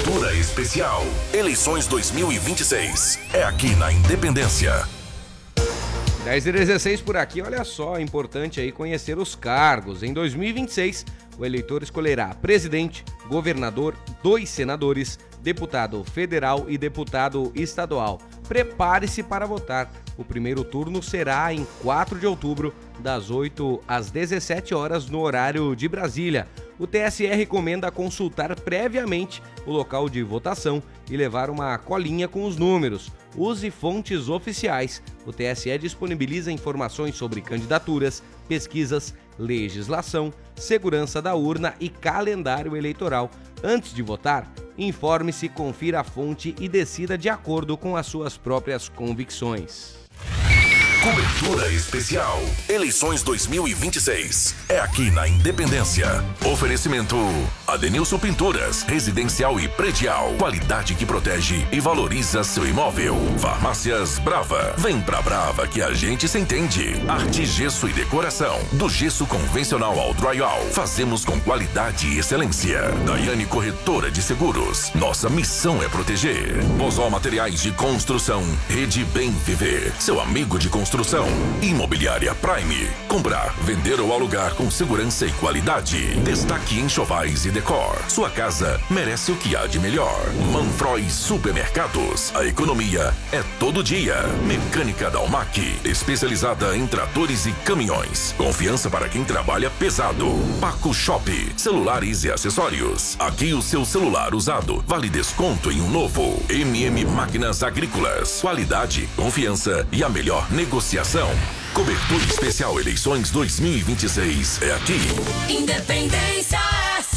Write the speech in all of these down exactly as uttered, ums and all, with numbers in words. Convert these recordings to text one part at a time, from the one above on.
Cobertura especial. Eleições dois mil e vinte e seis. É aqui na Independência. dez e dezesseis por aqui, olha só, é importante aí conhecer os cargos. Em dois mil e vinte e seis, o eleitor escolherá presidente, governador, dois senadores, deputado federal e deputado estadual. Prepare-se para votar. O primeiro turno será em quatro de outubro, das oito às dezessete horas, no horário de Brasília. O T S E recomenda consultar previamente o local de votação e levar uma colinha com os números. Use fontes oficiais. O T S E disponibiliza informações sobre candidaturas, pesquisas, legislação, segurança da urna e calendário eleitoral. Antes de votar, informe-se, confira a fonte e decida de acordo com as suas próprias convicções. Cobertura especial. Eleições dois mil e vinte e seis. É aqui na Independência. Oferecimento Adenilson Pinturas, residencial e predial. Qualidade que protege e valoriza seu imóvel. Farmácias Brava. Vem pra Brava que a gente se entende. Arte, gesso e decoração. Do gesso convencional ao drywall. Fazemos com qualidade e excelência. Daiane Corretora de Seguros. Nossa missão é proteger. Bozó Materiais de Construção. Rede Bem Viver. Seu amigo de construção. Construção. Imobiliária Prime. Comprar, vender ou alugar com segurança e qualidade. Destaque em enxovais e decor. Sua casa merece o que há de melhor. Manfroy Supermercados. A economia é todo dia. Mecânica Dalmac. Especializada em tratores e caminhões. Confiança para quem trabalha pesado. Paco Shop. Celulares e acessórios. Aqui o seu celular usado vale desconto em um novo. M M Máquinas Agrícolas. Qualidade, confiança e a melhor negociação. Cobertura especial Eleições dois mil e vinte e seis é aqui. Independência F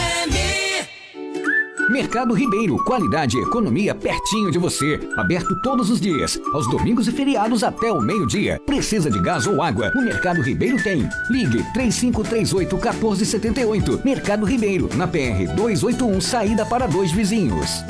M. Mercado Ribeiro, qualidade e economia pertinho de você. Aberto todos os dias, aos domingos e feriados até o meio-dia. Precisa de gás ou água? O Mercado Ribeiro tem. Ligue três cinco três oito, um quatro sete oito. Mercado Ribeiro, na P R duzentos e oitenta e um, saída para Dois Vizinhos.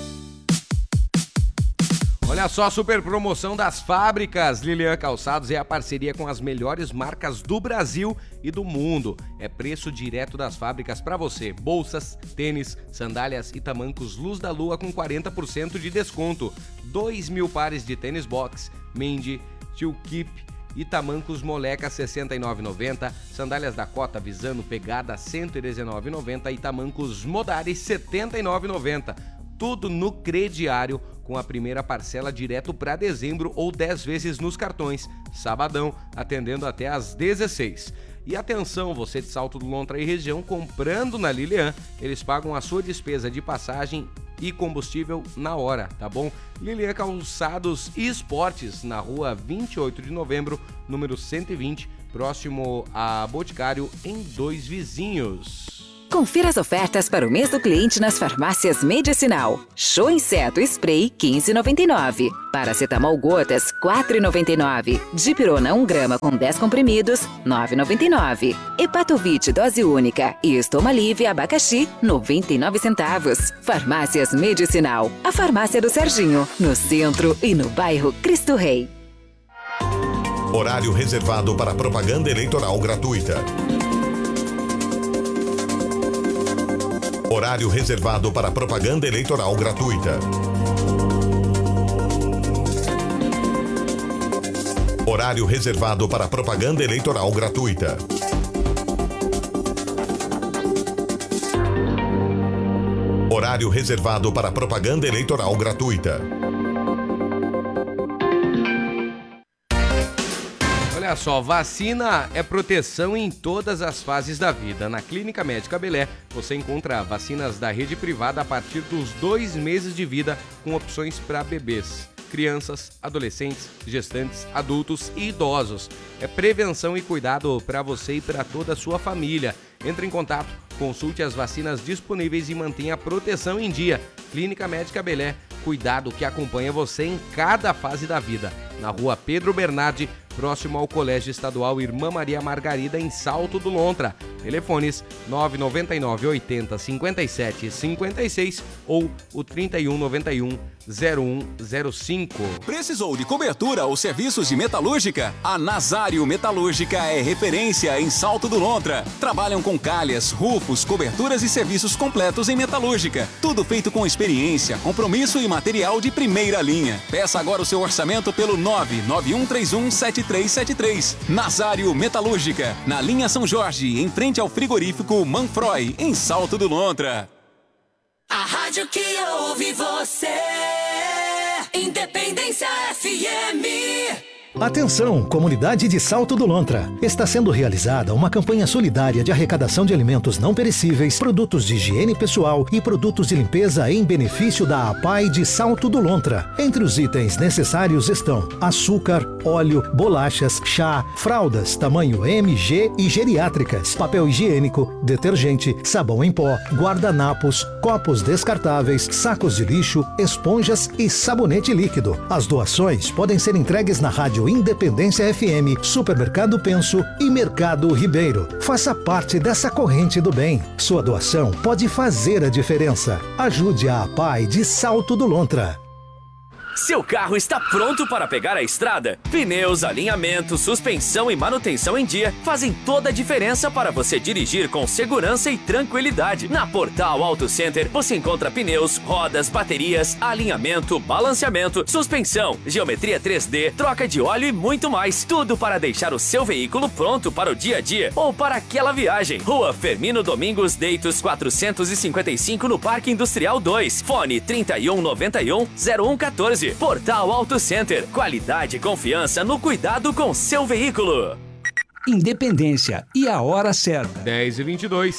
Olha só a super promoção das fábricas. Lilian Calçados é a parceria com as melhores marcas do Brasil e do mundo. É preço direto das fábricas para você. Bolsas, tênis, sandálias e tamancos Luz da Lua com quarenta por cento de desconto. dois mil pares de tênis box, Mendy, Tio Keep e tamancos Moleca sessenta e nove reais e noventa centavos. Sandálias Dakota Visano Pegada cento e dezenove reais e noventa centavos e tamancos Modari setenta e nove reais e noventa centavos. Tudo no crediário, com a primeira parcela direto para dezembro ou dez vezes nos cartões. Sabadão, atendendo até às dezesseis. E atenção, você de Salto do Lontra e região, comprando na Lilian, eles pagam a sua despesa de passagem e combustível na hora, tá bom? Lilian Calçados e Esportes, na rua vinte e oito de novembro, número cento e vinte, próximo a Boticário, em Dois Vizinhos. Confira as ofertas para o mês do cliente nas farmácias Medicinal. Show Inseto Spray quinze reais e noventa e nove centavos. Paracetamol Gotas quatro reais e noventa e nove centavos. Dipirona um grama com dez comprimidos nove reais e noventa e nove centavos. Hepatovite dose única e Estomalive Abacaxi noventa e nove centavos. Farmácias Medicinal. A farmácia do Serginho, no centro e no bairro Cristo Rei. Horário reservado para propaganda eleitoral gratuita. Horário reservado para propaganda eleitoral gratuita. Horário reservado para propaganda eleitoral gratuita. Horário reservado para propaganda eleitoral gratuita. Olha só, vacina é proteção em todas as fases da vida. Na Clínica Médica Belé, você encontra vacinas da rede privada a partir dos dois meses de vida, com opções para bebês, crianças, adolescentes, gestantes, adultos e idosos. É prevenção e cuidado para você e para toda a sua família. Entre em contato, consulte as vacinas disponíveis e mantenha a proteção em dia. Clínica Médica Belé, cuidado que acompanha você em cada fase da vida. na rua Pedro Bernardi, próximo ao Colégio Estadual Irmã Maria Margarida, em Salto do Lontra. Telefones nove nove nove oitenta cinquenta e sete cinquenta e seis ou o trinta e um noventa e um zero um zero cinco. Precisou de cobertura ou serviços de metalúrgica? A Nazário Metalúrgica é referência em Salto do Lontra. Trabalham com calhas, rufos, coberturas e serviços completos em metalúrgica. Tudo feito com experiência, compromisso e material de primeira linha. Peça agora o seu orçamento pelo nove nove um três um sete três sete três. Nazário Metalúrgica, na linha São Jorge, em frente ao frigorífico Manfroy, em Salto do Lontra. A rádio que ouve você, Independência F M. Atenção, comunidade de Salto do Lontra. Está sendo realizada uma campanha solidária de arrecadação de alimentos não perecíveis, produtos de higiene pessoal e produtos de limpeza em benefício da APAI de Salto do Lontra. Entre os itens necessários estão açúcar, óleo, bolachas, chá, fraldas, tamanho M, G e geriátricas, papel higiênico, detergente, sabão em pó, guardanapos, copos descartáveis, sacos de lixo, esponjas e sabonete líquido. As doações podem ser entregues na rádio Independência F M, Supermercado Penso e Mercado Ribeiro. Faça parte dessa corrente do bem. Sua doação pode fazer a diferença. Ajude a APAI de Salto do Lontra. Seu carro está pronto para pegar a estrada? Pneus, alinhamento, suspensão e manutenção em dia fazem toda a diferença para você dirigir com segurança e tranquilidade. Na Portal Auto Center você encontra pneus, rodas, baterias, alinhamento, balanceamento, suspensão, geometria três D, troca de óleo e muito mais. Tudo para deixar o seu veículo pronto para o dia a dia ou para aquela viagem. Rua Fermino Domingos Deitos quatrocentos e cinquenta e cinco no Parque Industrial dois. Fone trinta e um noventa e um zero um quatorze. Portal Auto Center. Qualidade e confiança no cuidado com seu veículo. Independência e a hora certa. dez e vinte e dois.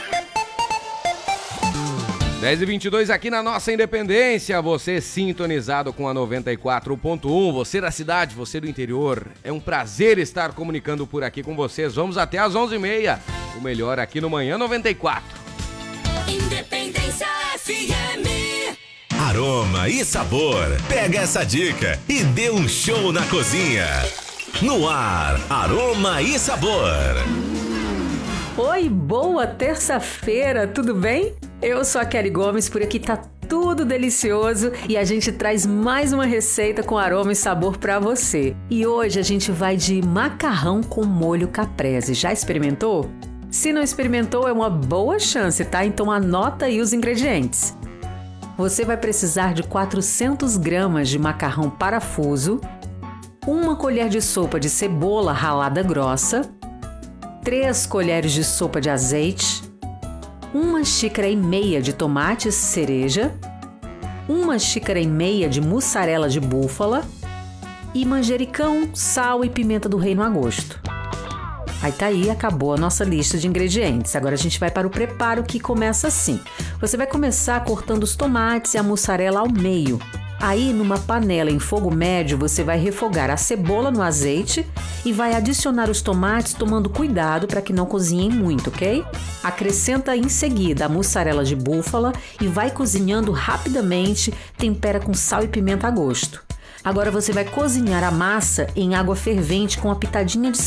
dez e vinte e dois aqui na nossa Independência. Você sintonizado com a noventa e quatro ponto um. Você da cidade, você do interior. É um prazer estar comunicando por aqui com vocês. Vamos até às onze e meia. O melhor aqui no Manhã noventa e quatro. Independência F M. Aroma e sabor. Pega essa dica e dê um show na cozinha. No ar, Aroma e Sabor. Oi, boa terça-feira, tudo bem? Eu sou a Kelly Gomes, por aqui tá tudo delicioso e a gente traz mais uma receita com aroma e sabor pra você. E hoje a gente vai de macarrão com molho caprese. Já experimentou? Se não experimentou, é uma boa chance, tá? Então anota aí os ingredientes. Você vai precisar de quatrocentas gramas de macarrão parafuso, uma colher de sopa de cebola ralada grossa, três colheres de sopa de azeite, uma xícara e meia de tomates cereja, uma xícara e meia de mussarela de búfala e manjericão, sal e pimenta do reino a gosto. Aí tá aí, acabou a nossa lista de ingredientes. Agora a gente vai para o preparo, que começa assim. Você vai começar cortando os tomates e a mussarela ao meio. Aí, numa panela em fogo médio, você vai refogar a cebola no azeite e vai adicionar os tomates, tomando cuidado para que não cozinhem muito, ok? Acrescenta em seguida a mussarela de búfala e vai cozinhando rapidamente, tempera com sal e pimenta a gosto. Agora você vai cozinhar a massa em água fervente com uma pitadinha de